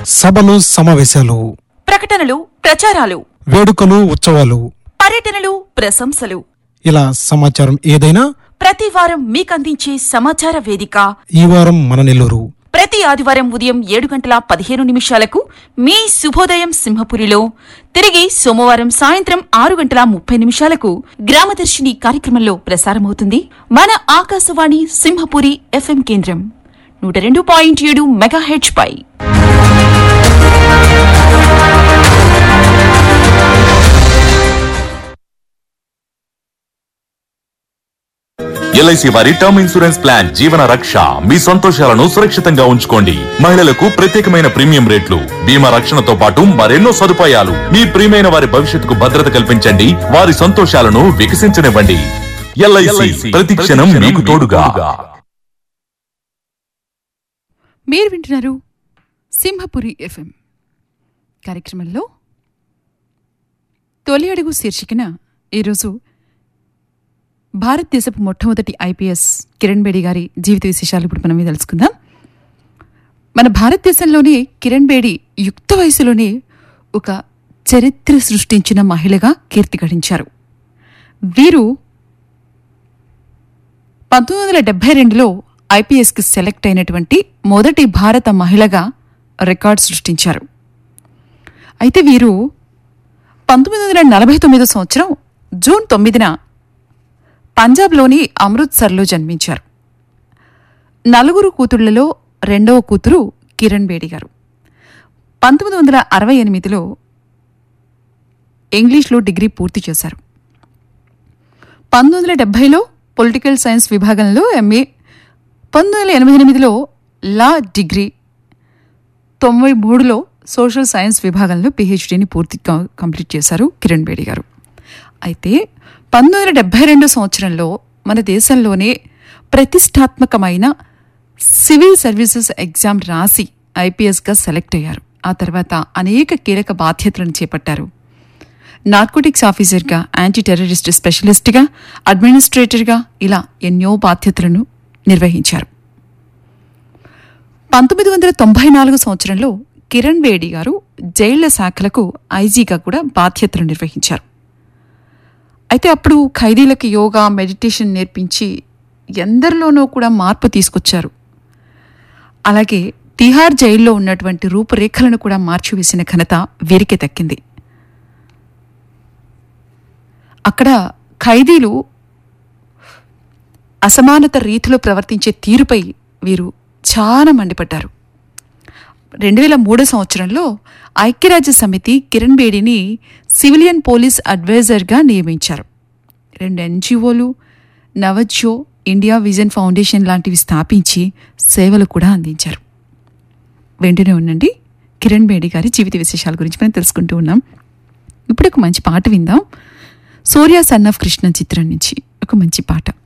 సభలు సమావేశాలు, ప్రకటనలు ప్రచారాలు, వేడుకలు ఉత్సవాలు, పర్యటనలు ప్రశంసలు, ఇలా సమాచారం ఏదైనా ప్రతి వారం మీకందించే సమాచార వేదిక ఈ వారం మన నెల్లూరు. ప్రతి ఆదివారం ఉదయం 7:15 మీ శుభోదయం సింహపురిలో, తిరిగి సోమవారం సాయంత్రం 6:30 గ్రామదర్శిని కార్యక్రమంలో ప్రసారమవుతుంది మన ఆకాశవాణి సింహపురి FM కేంద్రం 102.7 మెగాహెర్ట్జ్ పై. ఎల్ఐసి వారి టర్మ్ ఇన్సూరెన్స్ ప్లాన్ జీవన రక్ష. మీ సంతోషాలను సురక్షితంగా ఉంచుకోండి. మహిళలకు ప్రత్యేకమైన ప్రీమియం రేట్లు, బీమా రక్షణతో పాటు మరెన్నో సదుపాయాలు. మీ ప్రియమైన వారి భవిష్యత్తుకు భద్రత కల్పించండి, వారి సంతోషాలను వికసించనివ్వండి. ఎల్ఐసి ప్రతి క్షణం మీకు తోడుగా. మీరు వింటున్నారు సింహపురి FM కార్యక్రమంలో తొలి అడుగు శీర్షికన ఈరోజు భారతదేశపు మొట్టమొదటి IPS కిరణ్ బేడి గారి జీవిత విశేషాలు ఇప్పుడు మనం తెలుసుకుందాం. మన భారతదేశంలోనే కిరణ్ బేడి యుక్త వయసులోనే ఒక చరిత్ర సృష్టించిన మహిళగా కీర్తి గడించారు. వీరు 1972లో IPSకి సెలెక్ట్ అయినటువంటి మొదటి భారత మహిళగా రికార్డ్ సృష్టించారు. అయితే వీరు 1949 సంవత్సరం జూన్ 9న పంజాబ్లోని అమృత్సర్లో జన్మించారు. 4 కూతుళ్లలో రెండవ కూతురు కిరణ్ బేడి గారు. 1968లో ఇంగ్లీష్లో డిగ్రీ పూర్తి చేశారు. 1970లో పొలిటికల్ సైన్స్ విభాగంలో MA, 1988లో law degree, 93లో social science విభాగంలో PhDని కంప్లీట్ చేశారు కిరణ్ బేడి గారు. అయితే 1972 సంవత్సరంలో మన దేశంలోనే ప్రతిష్టాత్మకమైన సివిల్ సర్వీసెస్ ఎగ్జామ్ రాసి IPSగా సెలెక్ట్ అయ్యారు. ఆ తర్వాత అనేక కీలక బాధ్యతలను చేపట్టారు. నార్కోటిక్స్ ఆఫీసర్గా, యాంటీ టెర్రరిస్ట్ స్పెషలిస్ట్గా, అడ్మినిస్ట్రేటర్గా ఇలా ఎన్నో బాధ్యతలను నిర్వహించారు. 1994 సంవత్సరంలో కిరణ్ బేడి గారు జైళ్ల శాఖలకు ఐజీగా కూడా బాధ్యతలు నిర్వహించారు. అయితే అప్పుడు ఖైదీలకు యోగా, మెడిటేషన్ నేర్పించి ఎందరిలోనూ కూడా మార్పు తీసుకొచ్చారు. అలాగే తిహార్ జైల్లో ఉన్నటువంటి రూపురేఖలను కూడా మార్చివేసిన ఘనత వీరికే దక్కింది. అక్కడ ఖైదీలు అసమానత రీతిలో ప్రవర్తించే తీరుపై వీరు చాలా మండిపడ్డారు. 2003 సంవత్సరంలో ఐక్యరాజ్య సమితి కిరణ్ బేడిని సివిలియన్ పోలీస్ అడ్వైజర్గా నియమించారు. 2 NGOలు, నవజ్యో, ఇండియా విజన్ ఫౌండేషన్ లాంటివి స్థాపించి సేవలు కూడా అందించారు. వెంటనే ఉండండి, కిరణ్ బేడి గారి జీవిత విశేషాల గురించి మనం తెలుసుకుంటూ ఉన్నాం. ఇప్పుడు ఒక మంచి పాట విందాం. సూర్య సన్ ఆఫ్ కృష్ణ చిత్రం నుంచి ఒక మంచి పాట.